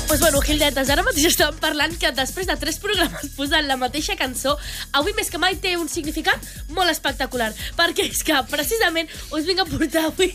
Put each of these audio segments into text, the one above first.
Pues bueno, Gildetes, ara mateix estàvem parlant que després de 3 programes posant la mateixa cançó, avui més que mai té un significat molt espectacular, perquè és que precisament us vinc a portar avui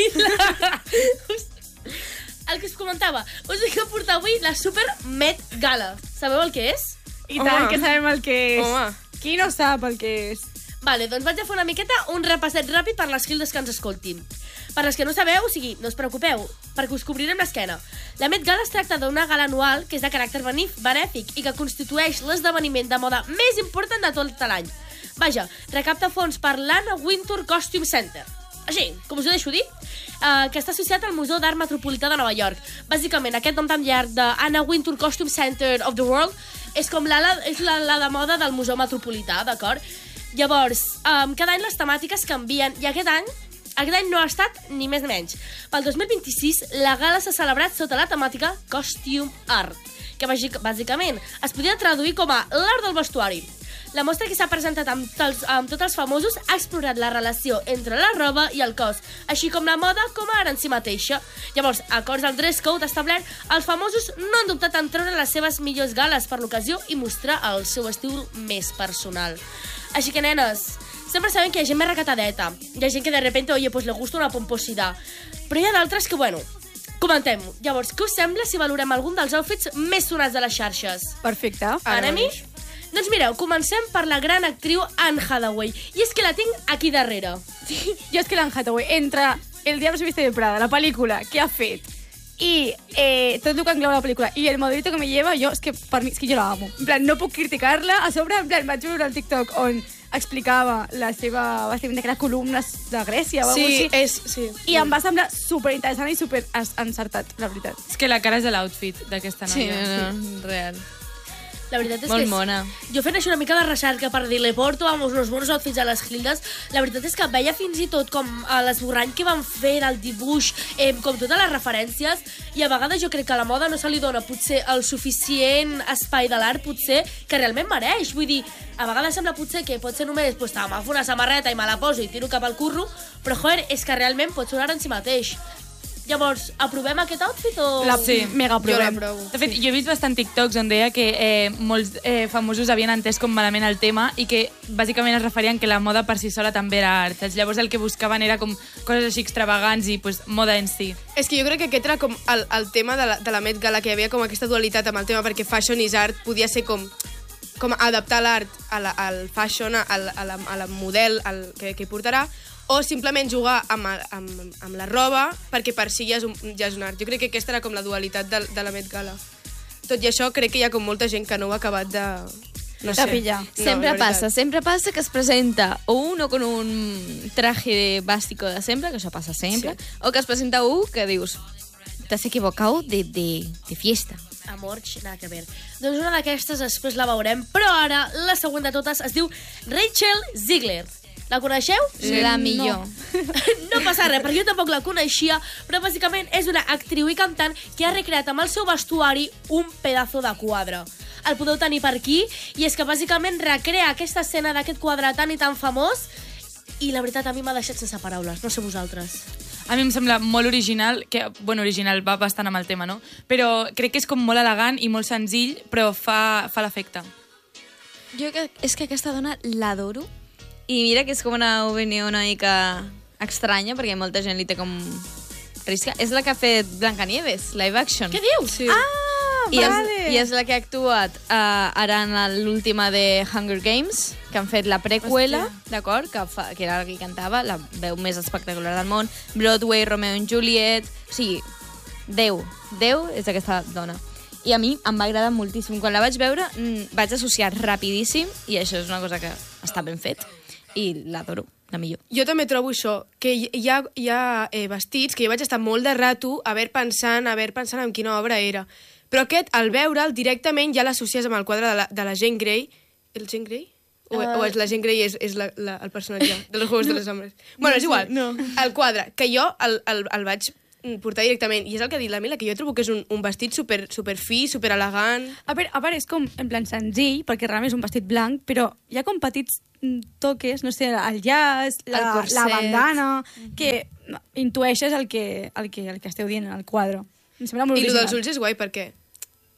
el que us comentava, us vinc a portar avui la Super Met Gala. Sabeu el que és? I tant que sabem el que és. Home. Qui no sap el que és? Vale, doncs vaig a fer una miqueta un repasset ràpid per les Gildes que ens escoltin. Per les que no sabeu, o sigui, no us preocupeu, perquè us cobrirem l'esquena. La Met Gala es tracta d'una gala anual que és de caràcter benèfic i que constitueix l'esdeveniment de moda més important de tot l'any. Vaja, recapta fons per l'Anna Wintour Costume Center. Així, com us ho deixo dir, que està associat al Museu d'Art Metropolità de Nova York. Bàsicament, aquest nom tan llarg d'Anna Wintour Costume Center of the World és com la de moda del Museu Metropolità, d'acord? Llavors, cada any les temàtiques canvien i aquest any no ha estat ni més ni menys. Pel 2026, la gala s'ha celebrat sota la temàtica Costume Art, que bàsicament es podria traduir com a l'art del vestuari. La mostra que s'ha presentat amb tots els famosos ha explorat la relació entre la roba i el cos, així com la moda com a art en si mateixa. Llavors, acords al dress code establert, els famosos no han dubtat en treure les seves millors gales per l'ocasió i mostrar el seu estil més personal. Així que, nenes, sempre sabem que hi ha gent més recatadeta. Hi ha gent que de repente, oye, pues le gusta una pomposidad. Però hi ha d'altres que, bueno, comentem-ho. Llavors, què us sembla si valorem algun dels outfits més sonats de les xarxes? Perfecte. Anem-hi? Doncs mireu, comencem per la gran actriu Anne Hathaway. I és que la tinc aquí darrere. Jo és que l'Anne Hathaway, entre El diablo se viste de Prada, la pel·lícula que ha fet, i tot el que engloba la pel·lícula, i el modelito que me lleva, jo, és que per mi, és que jo la amo. En plan, no puc criticar-la. A sobre, en plan, vaig veure el TikTok on explicava la seva vestimenta, que era columnes de Grècia o alguna cosa així. Sí. I em va semblar superinteressant i superencertat, la veritat. És que la cara és de l'outfit d'aquesta noia. Sí, Real. La veritat és Molt que mona. Jo fent així una mica de recerca per dir-li porto uns bons outfits a les Gildes, la veritat és que veia fins i tot com l'esborrany que van fer del dibuix, com totes les referències, i a vegades jo crec que a la moda no se li dona potser el suficient espai de l'art, potser, que realment mereix. Vull dir, a vegades sembla potser que pot ser només pues, m'agafo una samarreta i me la poso i tiro cap al curro, però, joder, és que realment pot sonar en si mateix. Llavors, aprovem aquest outfit o...? Sí, mega Jo aprovem. l'aprovo. De fet, jo he vist bastant TikToks on deia que molts famosos havien entès com malament el tema i que bàsicament es referien que la moda per si sola també era art. Saps? Llavors el que buscaven era com coses així extravagants i pues, moda en si. És que jo crec que aquest era com el tema de la Met Gala, que hi havia com aquesta dualitat amb el tema, perquè fashion is art podia ser com adaptar l'art al fashion, a la model que portarà, o simplement jugar amb la roba, perquè per si ja és un art. Jo crec que aquesta era com la dualitat de la Met Gala. Tot i això, crec que hi ha com molta gent que no ho ha acabat de... No sé. pillar. Sempre passa que es presenta uno con un traje básico de siempre, que eso pasa siempre, Sí. o que es presenta uno que dius, te has equivocado de fiesta. Amor, nada que ver. Doncs una d'aquestes després la veurem, però ara la següent de totes es diu Rachel Ziegler. La coneixeu? La millor. No passa res, perquè jo tampoc la coneixia, però bàsicament és una actriu i cantant que ha recreat amb el seu vestuari un pedazo de quadre. El podeu tenir per aquí, i és que bàsicament recrea aquesta escena d'aquest quadre tan i tan famós, i la veritat a mi m'ha deixat sense paraules, no sé vosaltres. A mi em sembla molt original, que, bueno, original va bastant amb el tema, no? Però crec que és com molt elegant i molt senzill, però fa l'efecte. És que aquesta dona l'adoro, i mira que és com una opinió una mica estranya, perquè molta gent li té com risca. És la que ha fet Blancanieves, live action. Què dius? Sí. I és la que ha actuat ara en l'última de Hunger Games, que han fet la preqüela, d'acord? Que era la que cantava, la veu més espectacular del món. Broadway, Romeo and Juliet... O sigui, Déu és aquesta dona. I a mi em va agradar moltíssim. Quan la vaig veure, vaig associar rapidíssim, i això és una cosa que està ben fet, i l'adoro, la millor. Jo també trobo això, que hi ha vestits que jo vaig estar molt de rato a veure pensant en quina obra era. Però aquest, al veure'l, directament ja l'associes amb el quadre de la Jane Grey. El Jane Grey? O és la Jane Grey és el personatge de los Juegos de los Hombres? Bueno, és igual. No. El quadre, que jo el vaig portar directament. I és el que ha dit la Mila, que jo trobo que és un vestit super fi, super elegant. A veure, és com, en plan, senzill, perquè realment és un vestit blanc, però hi ha com petits toques, no sé, el llaç, la bandana, que intueixes el que esteu dient en el quadre. Em sembla molt I el original. dels ulls és guai perquè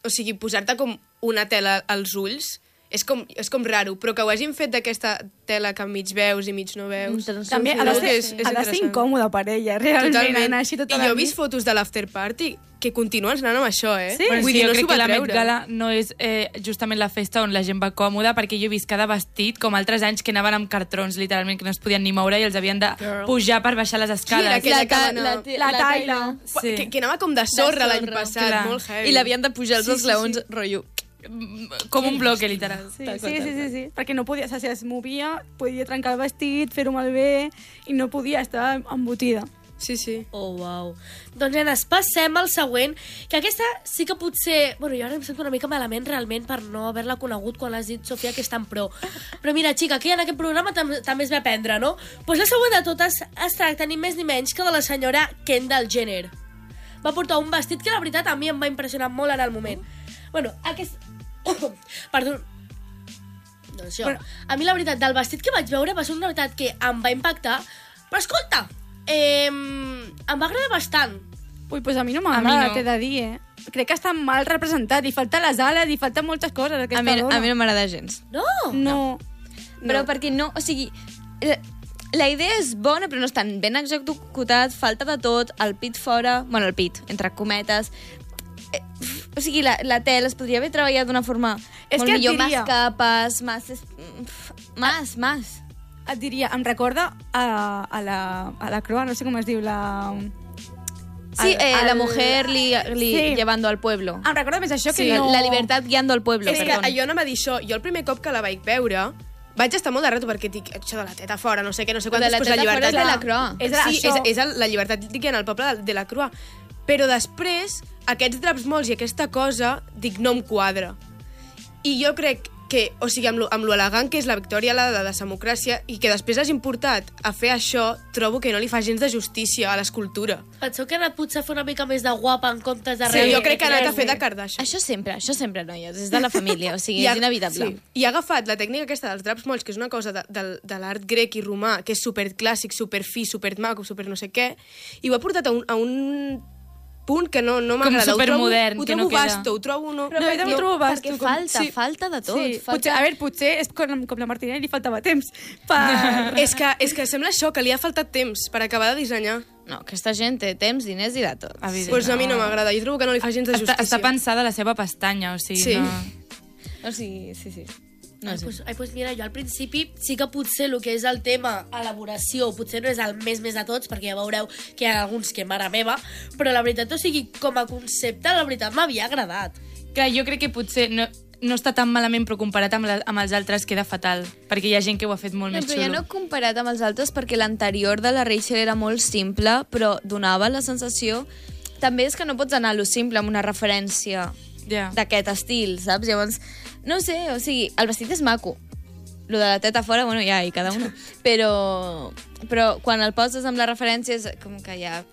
o sigui, posar-te com una tela als ulls és com raro, però que ho hagin fet d'aquesta tela que mig veus i mig no veus... També ha de ser incòmode per ella, realment. Totalment. Anar així tota I jo he vist fotos de l'after party que continuen anant amb això, Sí? Bueno, Vull sí, dir, jo no crec s'ho que va la Met treure. Gala no és justament la festa on la gent va còmoda, perquè jo he vist cada vestit, com altres anys que anaven amb cartrons, literalment, que no es podien ni moure i els havien de pujar per baixar les escales. Sí, era aquella que La Taila. Sí. Que anava com de sorra l'any passat, clar. molt heavy. I l'havien de pujar els esglaons, rotllo. Com un bloque, literal. Sí, perquè no podia, si es movia, podia trencar el vestit, fer-ho malbé, i no podia estar embotida. Sí. Oh, uau. Doncs, nenes, passem al següent, que aquesta sí que potser... Bueno, jo ara em sento una mica malament, realment, per no haver-la conegut quan l'has dit, Sofia, que és tan pro. Però mira, xica, aquí en aquest programa també es va aprendre, no? Doncs la següent de totes es tracta ni més ni menys que de la senyora Kendall Jenner. Va portar un vestit que, la veritat, a mi em va impressionar molt en el moment. Bueno, aquest... Perdó. Doncs això. Bueno, a mi la veritat, del vestit que vaig veure va ser una veritat que em va impactar. Però escolta, em va agradar bastant. Ui, doncs a mi no A mi m'agrada, no. t'he de dir, Crec que està mal representat, i falta les ales, i falta moltes coses, A aquesta mi dona. no m'agrada gens. No? No. Però perquè no, o sigui, la idea és bona, però no és tan ben executat, falta de tot, el pit fora, bueno, el pit, entre cometes. O sigui, la tela es podria haver treballat d'una forma És molt que et millor, diria- més capes, més. Et diria, em recorda a la croa, no sé com es diu, Sí, la mujer Sí. llevando al pueblo. Em recorda més això que Sí, no... la libertad guiando al pueblo, És que perdón. jo anava a dir això. Jo el primer cop que la vaig veure vaig estar molt de rato perquè dic, això de la teta fora, no sé què, no sé quantes, De la pues teta fora llibertat... és de la Croix. És Sí, això. és la llibertat dic, en el poble de la Croix. Però després, aquests draps molts i aquesta cosa, dic, no em quadra. I jo crec que, o sigui, amb lo elegant que és la Victòria, la de democràcia, i que després hagin portat a fer això, trobo que no li fa gens de justícia a l'escultura. Penseu que ha anat potser a fer una mica més de guapa en comptes de Sí, res? jo crec que ha anat a fer de Kardashian. Això sempre, noies, és de la família, o sigui, és inevitable. Sí. I ha agafat la tècnica aquesta dels draps molls, que és una cosa de l'art grec i romà, que és superclàssic, superfi, supermaco, super no sé què, i ho ha portat a un punt que no m'agrada. supermodern, Ho que trobo no queda. vasto, ho trobo... No, No, jo també ho trobo vasto. Perquè falta de tot. Sí. Falta... Potser és com la Martinelli, li faltava temps per... és que sembla això, que li ha faltat temps per acabar de dissenyar. No, aquesta gent té temps, diners i de tot. Evident. Pues a mi no m'agrada, jo trobo que no li fa gens de justícia. Està pensada la seva pestanya, o sigui, Sí. no... O sigui, sí. No, pues mira, jo al principi sí que potser el que és el tema elaboració potser no és el més de tots, perquè ja veureu que hi ha alguns que mare meva, però la veritat, o sigui, com a concepte, la veritat m'havia agradat. Clar, jo crec que potser no està tan malament, però comparat amb els altres queda fatal, perquè hi ha gent que ho ha fet molt No, més però xulo. ja no comparat amb els altres, perquè l'anterior de la Rachel era molt simple, però donava la sensació... També és que no pots anar a lo simple amb una referència Ja. d'aquest estil, saps? Llavors, no ho sé, o sigui, el vestit és maco. Lo de la teta fora, bueno, ja, i cada uno. Però quan el poses amb la referència és com que ja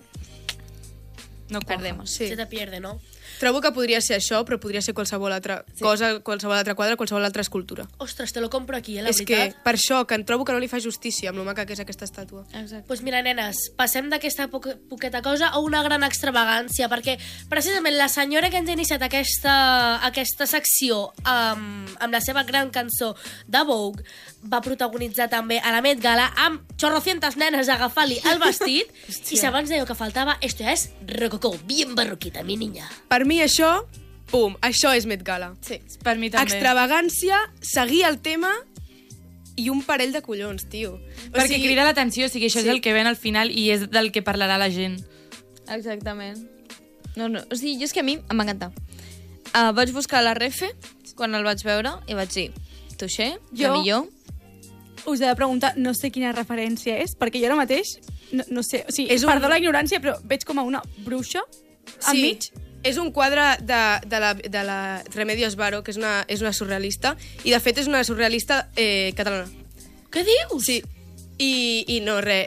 No perdemos. Sí. Se te pierde, no? Trobo que podria ser això, però podria ser qualsevol altra cosa, qualsevol altre quadre, qualsevol altra escultura. Ostres, te lo compro aquí, la És que veritat. per això, que em trobo que no li fa justícia amb lo maca que és aquesta estàtua. Exacte. Pues mira, nenes, passem d'aquesta poqueta cosa a una gran extravagància, perquè precisament la senyora que ens ha iniciat aquesta secció amb la seva gran cançó de Vogue va protagonitzar també a la Met Gala amb chorrocientas nenes agafant-li el vestit i si abans dèieu que faltava, esto ja és rococó, bien barroquita, mi niña. Per mi això, pum, això és Met Gala. Sí. Per mi també. Extravagància, seguir el tema i un parell de collons, tio. Perquè crida l'atenció, o sigui, això Sí. és el que ven al final i és del que parlarà la gent. Exactament. No, o sigui, jo és que a mi em va encantar. Vaig buscar la refe quan el vaig veure i vaig dir, touché, Jo- la millor. Us he de preguntar, no sé quina referència és, perquè jo ara mateix, no sé, o sigui, És un- perdó la ignorància, però veig com a una bruixa enmig. És un quadre de la Remedios Varo, que és una surrealista, i de fet és una surrealista catalana. Què dius? Sí, i no, res...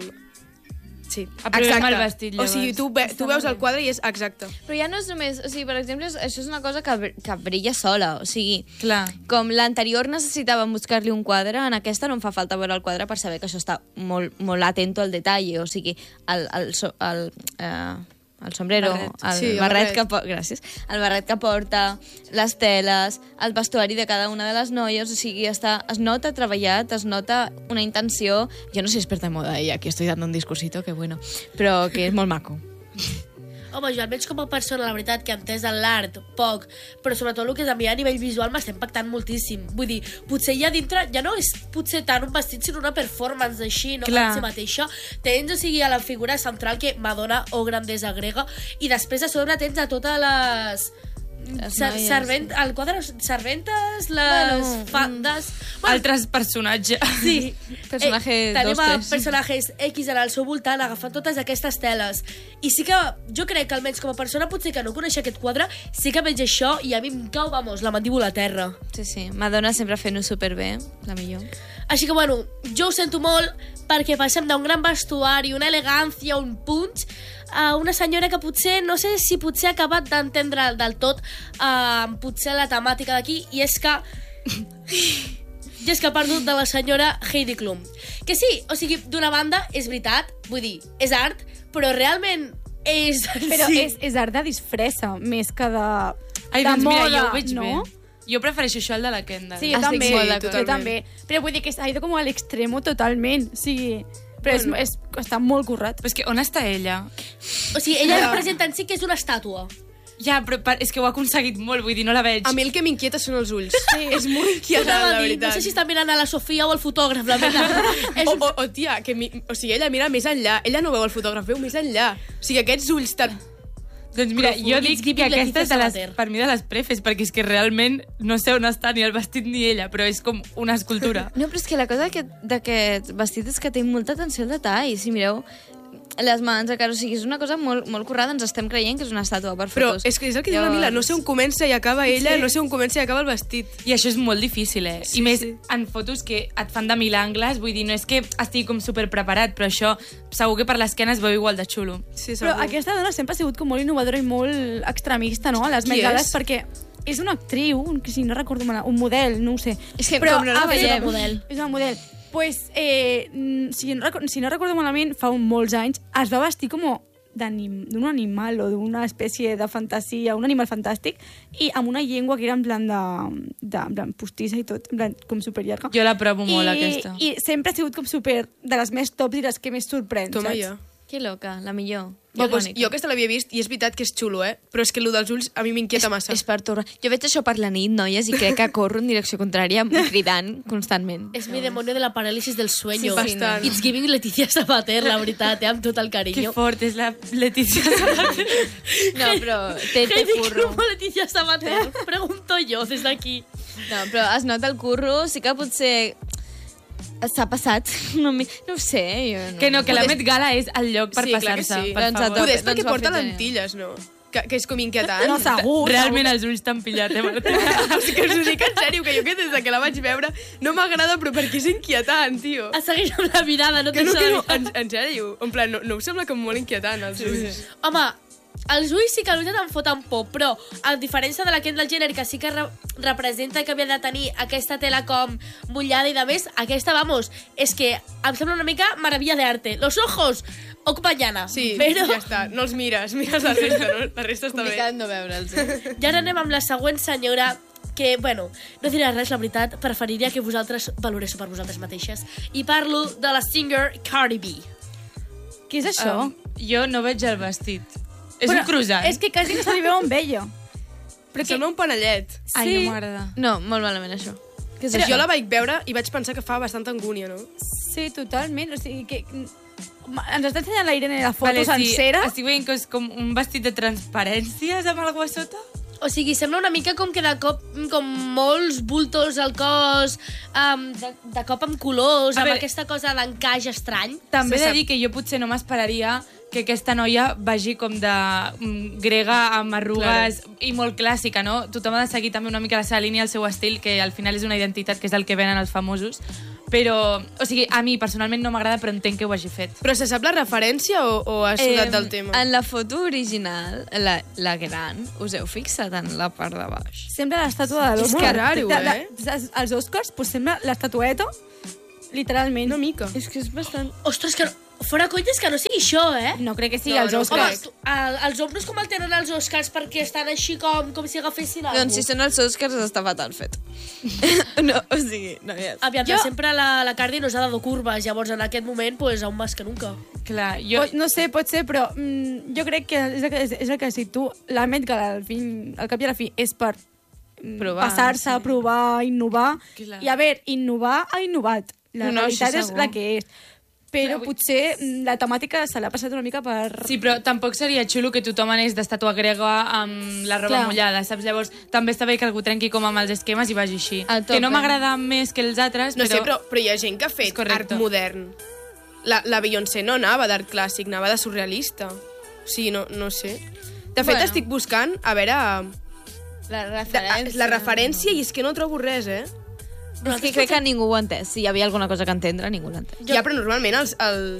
sí, Aprovem el vestit, O sigui, llavors. tu veus el quadre i és exacte. Però ja no és només... O sigui, per exemple, això és una cosa que brilla sola. O sigui, Clar. com l'anterior necessitava buscar-li un quadre, en aquesta no em fa falta veure el quadre per saber que això està molt atento al detall. O sigui, el sombrero, Sí, el barret que porta, gràcies, el barret que porta, les teles, el vestuari de cada una de les noies, o sigui, es nota treballat, es nota una intenció. Jo no soy experta en moda, y aquí estoy dando un discursito, que bueno, però que és molt maco. Home, jo almenys com a persona, la veritat, que he entès de l'art poc, però sobretot el que és a mi a nivell visual m'està impactant moltíssim. Vull dir, potser ja dintre, ja no és potser tant un vestit, sinó una performance així, no? Clar. En si mateixa. Tens, o sigui, a la figura central que Madonna o grandesa grega, i després a sobre tens a totes les... el quadre, serventes, les fandes... Altres personatges. Sí. Personaje tenim 2-3. personatges X en el seu voltant agafant totes aquestes teles. I sí que jo crec que almenys com a persona potser que no coneixia aquest quadre, sí que veig això i a mi em cau, vamos, la mandíbula a terra. Sí, sí, Madonna sempre fent-ho superbé, la millor. Així que, bueno, jo ho sento molt perquè passem d'un gran vestuari, una elegància, un punch, a una senyora que potser, no sé si potser ha acabat d'entendre del tot potser la temàtica d'aquí, i és que... I és que ha perdut de la senyora Heidi Klum. Que sí, o sigui, d'una banda, és veritat, vull dir, és art, però realment és... Però sí. és art de disfressa, més que de... Ai, de doncs mira, moda, jo ho veig no? bé. Jo prefereixo això al de la Kendall. Sí, jo Estic també, molt d'acord. jo també. Però vull dir que ha ido com a l'extremo totalment. O sigui, però està molt currat. Però és que on està ella? O sigui, ella representa en si que és una estàtua. Ja, però és que ho ha aconseguit molt, vull dir, no la veig. A mi el que m'inquieta són els ulls. Sí. És molt inquietant, la veritat. No sé si està mirant a la Sofia o al fotògraf, la veritat. O tia, o sigui, ella mira més enllà. Ella no veu el fotògraf, veu més enllà. O sigui, aquests ulls tan... Doncs mira, jo dic que Leticia aquesta és de les, Sabater. per mi de les prefes, perquè és que realment no sé on està ni el vestit ni ella, però és com una escultura. No, però és que la cosa d'aquest vestit és que té molta atenció al detall. Si mireu les mans, o sigui, és una cosa molt, molt currada, ens estem creient que és una estàtua per Però fotos. és que és el que diu la Mila, no sé on comença i acaba ella, no sé on comença i acaba el vestit. I això és molt difícil, eh? Sí, I més sí. en fotos que et fan de 1000 angles, vull dir, no és que estigui com superpreparat, però això segur que per l'esquena es veu igual de xulo. Sí, Però segur. aquesta dona sempre ha sigut com molt innovadora i molt extremista, no?, a les Qui Met Gales, és? perquè és una actriu, que si no recordo mal, un model, no ho sé. És que però com no la ha fet veiem. un model. És una model. Pues, si no recordo malament, fa molts anys, es va vestir com d'un animal o d'una espècie de fantasia, un animal fantàstic, i amb una llengua que era en plan en plan postissa i tot, en plan com superllarga. Jo la provo molt, aquesta. I sempre ha sigut com super de les més tops i les que més sorprèn, Toma saps? ja. Que loca, la millor. Pues, jo aquesta l'havia vist i és veritat que és xulo, però és que el dels ulls a mi m'inquieta massa. És per tornar. Jo veig això per la nit, noies, i crec que corro en direcció contrària cridant constantment. És mi demonio de la parálisis del sueño. Sí, bastant. It's giving Leticia Sabater, la veritat, amb tot el Que carinyo. fort és la Leticia Sabater. No, però té Heidi curro. Klum o Leticia Sabater? Pregunto jo des d'aquí. No, però es nota el curro, sí que potser s'ha passat. No ho sé, jo no. Que la Met Gala és el lloc per Sí, clar que passar-se, sí. per Doncs favor. Poder és doncs perquè ho ha porta fet genial. lentilles, no? Que és com inquietant. No, segur. Realment els ulls t'han pillat, Martí? O sigui que us ho dic en sèrio, que jo que des que la vaig veure no m'agrada, però perquè és inquietant, tio. Es segueix amb la mirada, no Que tens no, la en sèrio. En plan, no us sembla com molt inquietant, els ulls? Home, els ulls sí que a mi em foten por, però a diferència de la Kendall Jenner, que sí que representa que havia de tenir aquesta tela com mullada i de més, aquesta, vamos, és que em sembla una mica maravilla de arte. Los ojos, ocupa llana. Sí, però... ja està. No els mires la resta, no? La resta està bé. Complicat no veure'ls. I ara anem amb la següent senyora que, bueno, no diré res, la veritat, preferiria que vosaltres valoréssiu per vosaltres mateixes. I parlo de la singer Cardi B. Què és això? Jo no veig el vestit. És Però un croissant. És que quasi no se li veu amb ella. Però sembla un panellet. Ai, Sí. no m'agrada. No, molt malament, això. Què és Però això? jo la vaig veure i vaig pensar que fa bastanta angúnia, no? Sí, totalment. O sigui que... Ens està ensenyant la Irene la foto sencera. Estic veient que és com un vestit de transparències amb alguna cosa a sota. O sigui, sembla una mica com que de cop, com molts bultos al cos, de cop amb colors, A amb veure, aquesta cosa d'encaix estrany. També he Se de sap. dir que jo potser no m'esperaria que aquesta noia vagi com de grega amb arrugues i molt clàssica, no? Tothom ha de seguir també una mica la seva línia, el seu estil, que al final és una identitat que és el que venen els famosos. Però, o sigui, a mi personalment no m'agrada, però entenc que ho hagi fet. Però se sap la referència o has sudat del tema? En la foto original, la gran, us heu fixat en la part de baix? Sembla l'estàtua de És l'Oscar. molt raro, Els Oscars, pues, sembla l'estatueta, literalment. Una mica. És que és bastant... Ostres, que... Fora conyes que no sigui això, No crec que sigui No, els no ho Oscars. crec. Els hombres com el tenen els Oscars perquè estan així com si agafessin alguna Doncs si són els Oscars està fatal fet. No, o sigui, no hi ha... Aviam, sempre la Cardi no s'ha dado curves, llavors en aquest moment, pues, aún más que nunca. Clar, jo... No sé, pot ser, però jo crec que és el que has dit tu. La Met Gala, al cap i a la fi, és per Provar, passar-se, provar, innovar. Clar. I a veure, innovar ha innovat. La No, realitat això és segur. la que és. Però potser la temàtica se l'ha passat una mica per... Sí, però tampoc seria xulo que tothom anés d'estàtua grega amb la roba Clar. mullada, saps? Llavors, també està bé que algú trenqui com amb els esquemes i vagi així. A tope. Que no m'agrada més que els altres, No sé, però... però hi ha gent que ha fet És correcte. art modern. La Beyoncé no anava d'art clàssic, anava de surrealista. O sigui, no sé. De fet, Bueno. estic buscant, a veure, la referència i és que no trobo res, És que crec que ningú ho ha entès. Si hi havia alguna cosa que entendre, ningú l'ha entès. Ja, però normalment els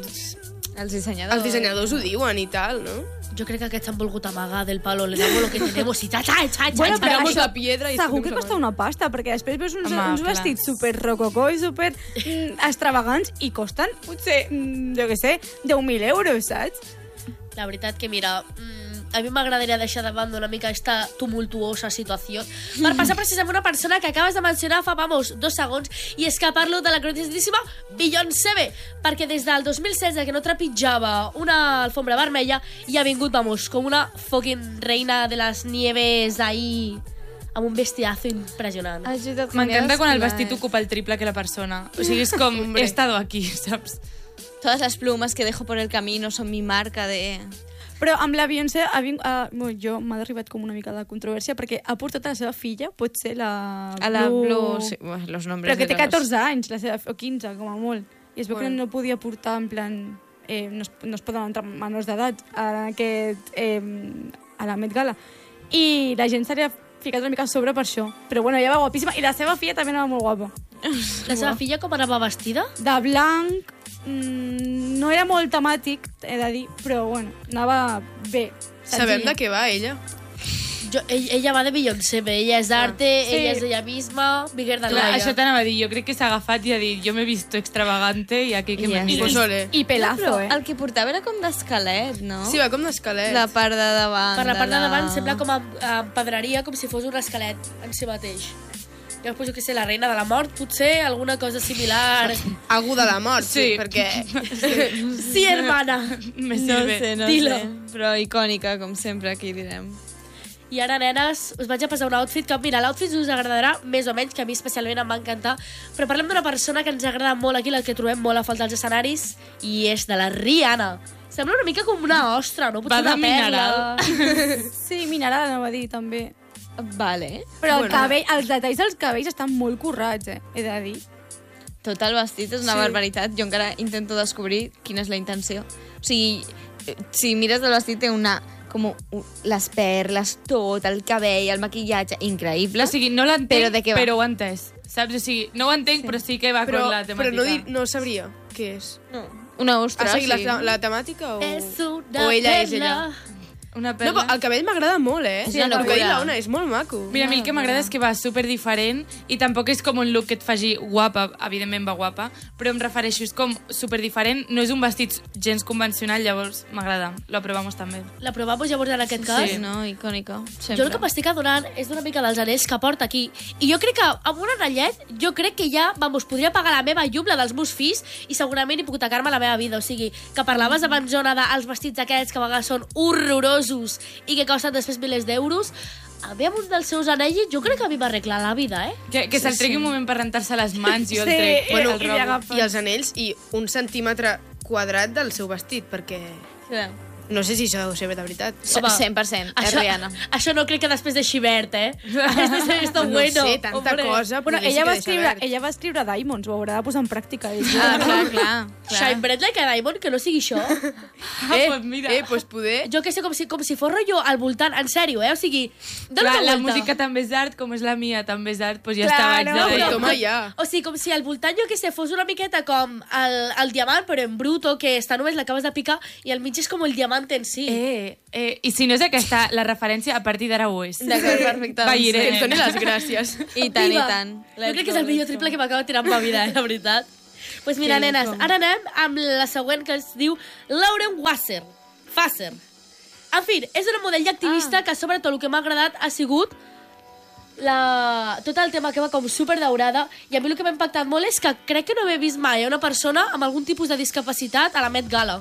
Els dissenyadors ho diuen i tal, no? Jo crec que aquests han volgut amagar del palo, le damos lo que tenemos i Bueno, però Tiramos això la piedra i segur estem que costa una pasta, perquè després veus uns Home, clar. vestits super rococó i super extravagants i costen, potser, jo què sé, 10.000 euros, saps? La veritat que, mira, a mi m'agradaria deixar de banda una mica esta tumultuosa situació per passar precisament una persona que acabes de mencionar fa, 2 segons, i és que parlo de la conecidíssima Beyoncé, perquè des del 2016 que no trepitjava una alfombra vermella i ha vingut, com una fucking reina de les nieves ahí amb un vestidazo impressionant. M'encanta quan el vestit ocupa el triple que la persona. O sigui, és com, he estado aquí, saps? Todas las plumas que dejo por el camino son mi marca de... Però amb la Beyoncé jo m'ha arribat com una mica de controvèrsia perquè ha portat a la seva filla, pot ser la A la Blue... Sí, bueno, los nombres però que té de los- 14 anys, o 15, com a molt. I es veu que no podia portar, en plan... no es poden entrar menors d'edat a la Met Gala. I la gent s'ha ficat una mica a sobre per això. Però bueno, ella va guapíssima. I la seva filla també anava molt guapa. La seva filla com anava vestida? De blanc, no era molt temàtic, he de dir, però bueno, anava bé. Sabem de què va, ella. Ella va de Beyoncé, ella és d'arte, Sí. ella és ella misma, bigger than Clar, life. això t'anava a dir, jo crec que s'ha agafat i ha dit, jo m'he visto extravagante i aquí que me Yes. mires. Pues ole. I pelazo, Però el que portava era com d'esquelet, no? Sí, va com d'esquelet. La part de davant. Per la part de davant sembla com a pedreria, com si fos un esquelet en si mateix. Jo poso que sé, la reina de la mort, potser, alguna cosa similar. Algú de la mort, Sí. perquè... Sí, hermana. Me No sirve. sé, no Dilo. sé. Però icònica, com sempre, aquí direm. I ara, nenes, us vaig a passar un outfit que, mira, l'outfit us agradarà més o menys, que a mi especialment em va encantar, però parlem d'una persona que ens agrada molt aquí, la que trobem molt a falta als escenaris, i és de la Rihanna. Sembla una mica com una ostra, no? Potser Va de una perla. Sí, mineral, anava a dir, també. Vale. Però el cabell, els detalls dels cabells estan molt currats, he de dir. Tot el vestit és una barbaritat. Jo encara intento descobrir quina és la intenció. O sigui, si mires el vestit té les perles, tot, el cabell, el maquillatge, increïble. O sigui, no l'entenc, Però de què va? però ho he entès. Saps? O sigui, no ho entenc, però sí que va Però, con la temàtica. però no sabria què és. No. Una ostra, Ha seguit sí. la temàtica o... És una o ella és perla. ella? Una No, perla. però el cabell m'agrada molt, És una el cabell locura. d'Ona és molt maco. Mira, a mi el que m'agrada és que va super diferent i tampoc és com un look que et faci guapa, evidentment va guapa, però em refereixo, és com super diferent, no és un vestit gens convencional, llavors m'agrada, lo aprovamos també. La provamos llavors en aquest cas. Sí, no? Icònica. Sempre. Jo el que m'estic adonant és d'una mica dels anells que porta aquí. I jo crec que amb un anellet, jo crec que ja, podria pagar la meva llum, la dels meus fills, i segurament hipotecar-me la meva vida. O sigui, que parlaves abans, Zona, dels vestits aquests que a vegades són horrorosos i que costen després milers d'euros. A mi amb un dels seus anells, jo crec que a mi m'arregla la vida, eh? Que se'l tregui un moment per rentar-se les mans, jo el Sí, trec. Bueno, i li agafa. i els anells i 1 centímetre quadrat del seu vestit, perquè Clar. no sé si això deu ser de veritat. 100%, és Rihanna. Això no crec que després deixi verd, eh? Després de esto No bueno. sé, tanta hombre. cosa. Bueno, potser sí que ella va escriure Diamonds, ho haurà de posar en pràctica. Ah, clar. Shine Bread Like a Diamond, que no sigui això. Pues mira. Pues poder... Jo que sé, com si fos rotllo al voltant, en sèrio, eh? O sigui, dona Clar, una la volta. música també és art, com és la mia, també és art, doncs ja Clar, està, vaig no, de... Però toma ja. O sigui, com si al voltant, jo que sé, fos una miqueta com el diamant, però en bruto, que està només l'acabes de picar, i al mig és com el diamant en si. I si no és aquesta la referència, a partir d'ara ho és. D'acord, perfecte. Va, Que Irene. ens doni les gràcies. I tant, Viva. i tant. Jo crec que és el millor triple que m'acaba tirant ma vida, la veritat. Pues mira, Que nenes, com- ara anem amb la següent, que es diu Lauren Fasser. En fi, és una model i activista que sobretot el que m'ha agradat ha sigut tot el tema que va com super daurada, i a mi el que m'ha impactat molt és que crec que no havia vist mai una persona amb algun tipus de discapacitat a la Met Gala.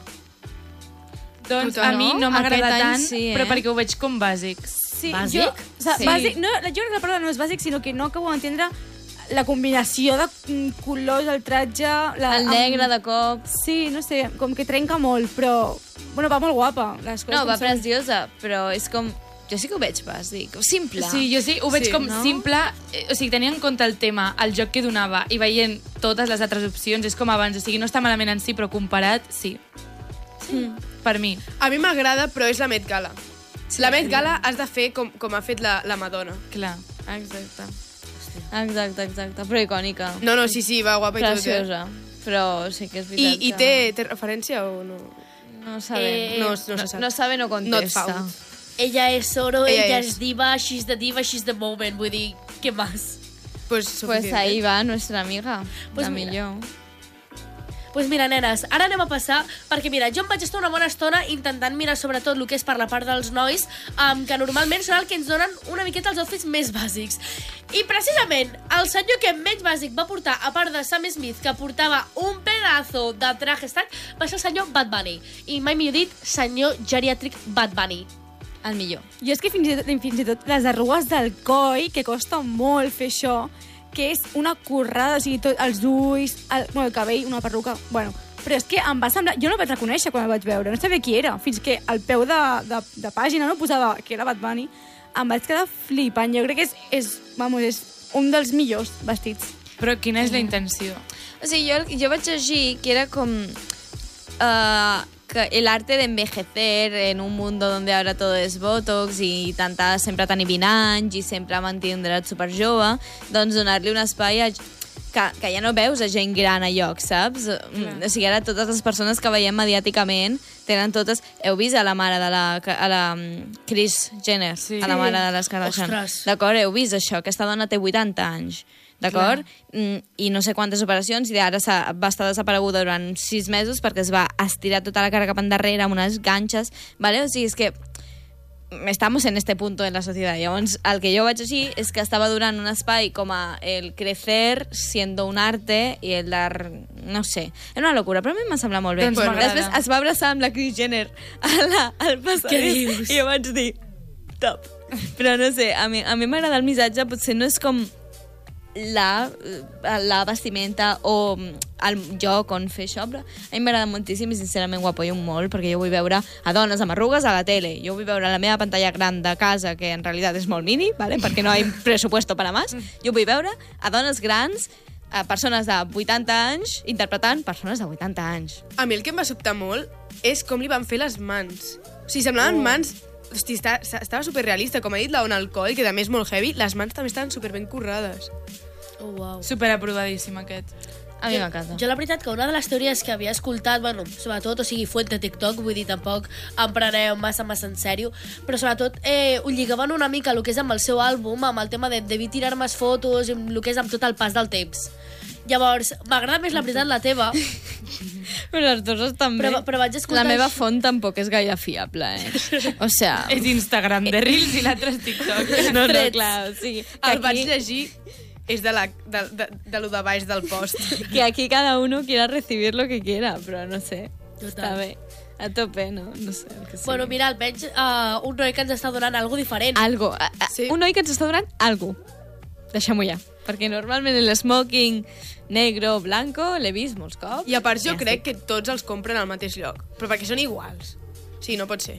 Doncs Total, a mi no no? m'agrada Aquest any tant, sí, però eh? perquè ho veig com bàsic. Sí, Bàsic? Sí. Bàsic, no, jo crec que la paraula no és bàsic, sinó que no acabo d'entendre la combinació de colors, el tratge... El negre de cop. Sí, no sé, com que trenca molt, però... Bueno, va molt guapa. Les coses No, com va són. preciosa, però és com... Jo sí que ho veig bàsic, simple. Sí, jo sí, ho veig Sí, com no? simple, o sigui, tenint en compte el tema, el joc que donava, i veient totes les altres opcions, és com abans, o sigui, no està malament en si, però comparat, sí. Per mi. A mi m'agrada, però és la Met Gala. La Met Gala has de fer com ha fet la Madonna. Clar. Exacte. Exacte. Però icònica. No, sí, va guapa i tot. Preciosa. Però sí que és veritat I té referència o no? No sabem. No se sap. No sabe, no Not contesta. found. Ella és oro, Ella ella és. és diva, she's the moment, vull dir, què més? Pues Pues ahí va nuestra amiga. Pues la mira. millor. Pues mira, nenes, ara anem a passar, perquè mira, jo em vaig estar una bona estona intentant mirar sobretot el que és per la part dels nois, que normalment són el que ens donen una miqueta els outfits més bàsics. I precisament, el senyor que menys bàsic va portar, a part de Sam Smith, que portava un pedazo de traje stack, va ser el senyor Bad Bunny. I mai millor dit, senyor geriàtric Bad Bunny. El millor. Jo és que fins i tot les arrugues del coll, que costa molt fer això, que és una currada, o sigui, tot, els ulls, el cabell, una perruca... Bueno, però és que em va semblar... Jo no el vaig reconèixer quan el vaig veure, no sabia qui era, fins que al peu de pàgina no posava que era Bad Bunny, em vaig quedar flipant. Jo crec que és un dels millors vestits. Però quina és la intenció? O sigui, jo vaig llegir que era com... que el arte de envejecer en un mundo donde ahora todo es botox i intentar sempre tenir 20 anys i sempre mantindre't super jove, doncs donar-li un espai a que ja no veus a gent gran a lloc, saps? O sigui, ara totes les persones que veiem mediàticament tenen totes... Heu vist a la mare de la Kris Jenner, Sí. a la mare de les Kardashian. Ostres. D'acord? Heu vist això? Aquesta dona té 80 anys. D'acord? I no sé quantes operacions, i ara va estar desapareguda durant 6 mesos perquè es va estirar tota la cara cap endarrere amb unes ganxes, ¿vale? O sigui, és que estamos en este punto en la sociedad. Llavors, el que jo vaig així és que estava donant un espai com a el crecer siendo un arte i el dar... No sé, era una locura, però a mi m'ha semblat molt bé. Doncs m'agrada. Després es va abraçar amb la Kris Jenner al passadís. Què dius? I jo vaig dir, top. Però no sé, a mi m'agrada el missatge, potser no és com la vestimenta o el lloc on fer això, però a mi m'agrada moltíssim i sincerament ho apoyo molt, perquè jo vull veure a dones amb arrugues a la tele, jo vull veure la meva pantalla gran de casa, que en realitat és molt mini, ¿vale? Perquè no hi ha presupuesto para más, jo vull veure a dones grans, a persones de 80 anys interpretant persones de 80 anys. A mi el que em va sobtar molt és com li van fer les mans. O sigui, semblaven mans... Hosti, estava superrealista, com ha dit la Ona al coll, que també és molt heavy, les mans també estaven superben currades. Oh, wow. Superaprovadíssim, aquest. A mi m'encanta. Jo la veritat que una de les teories que havia escoltat, bueno, sobretot, o sigui, fuente TikTok, vull dir, tampoc em preneu massa en sèrio, però sobretot ho lligaven una mica el que és amb el seu àlbum, amb el tema de devia tirar més fotos, amb el que és amb tot el pas del temps. Llavors, m'agrada més la veritat la teva, Però les dues estan bé. però vaig escoltar... La meva font tampoc és gaire fiable, O sea... És Instagram de Reels i l'altre és TikTok. No, Trets. clar, o sigui... El vaig llegir, és de lo de baix del post. Que aquí cada uno quiera recibir lo que quiera, però no sé. Total. Està bé. A tope, no? No sé el que sigui. Bueno, mira, almenys un noi que ens està donant alguna diferent. Algo. Sí. Un noi que ens està donant algo. Deixem-ho ja. Perquè normalment el smoking negro o blanco l'he vist molts cops. I a part jo Ja crec que tots els compren al mateix lloc, però perquè són iguals. Sí, no pot ser.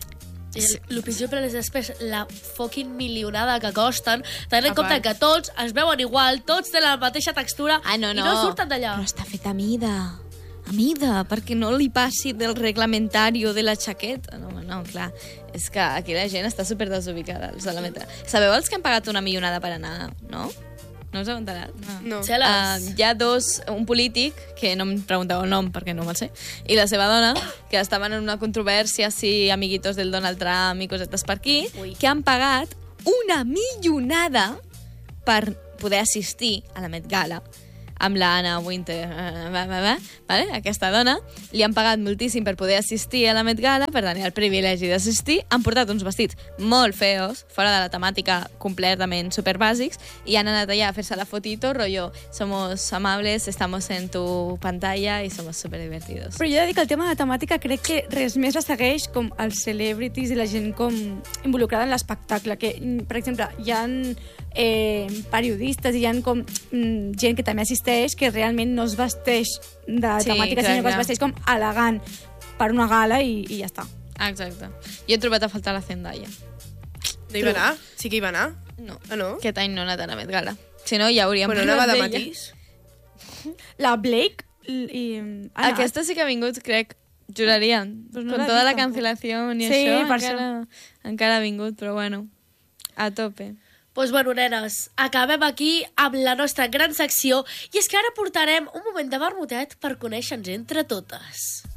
El pitjor per és després la fucking milionada que costen, tenint en A compte part. que tots es veuen igual, tots tenen la mateixa textura Ah, no, no. i no surten d'allà. Però està fet a mida. A mida, perquè no li passi del reglamentari de la xaqueta. No, clar. És que aquí la gent està super desubicada. Els de la meta. Sabeu els que han pagat una milionada per anar, no? No us heu enterat? No. Celes. Hi ha un polític, que no em pregunteu el nom perquè no me'l sé, i la seva dona, que estaven en una controvèrsia, sí, amiguitos del Donald Trump i cosetes per aquí, Ui. que han pagat una milionada per poder assistir a la Met Gala amb la Anna Winter, vale? Aquesta dona, li han pagat moltíssim per poder assistir a la Met Gala, per tenir el privilegi d'assistir, han portat uns vestits molt feos, fora de la temàtica completament superbàsics, i han anat allà a fer-se la fotito, rotllo, somos amables, estamos en tu pantalla y somos superdivertidos. Però jo he de dir que el tema de la temàtica crec que res més la segueix com els celebrities i la gent com involucrada en l'espectacle, que, per exemple, hi ha periodistes i hi ha com gent que també assisteix que realment no es vesteix de temàtica, sinó que es vesteix com elegant per una gala i ja està. Exacte. Jo he trobat a faltar la Zendaya. No hi va anar? Sí que hi va anar? No. Ah, no? Aquest any no ha anat a la Met Gala. Si no, ja hauríem Bueno, anava de d'ella. matís. La Blake i... Aquesta sí que ha vingut, crec, juraria. Pues no Con l'he toda vist la tampoc. cancelación i Sí, això, per encara ha vingut, però bueno, a tope. Doncs bueno, nenes, acabem aquí amb la nostra gran secció i és que ara portarem un moment de vermutet per conèixer-nos entre totes.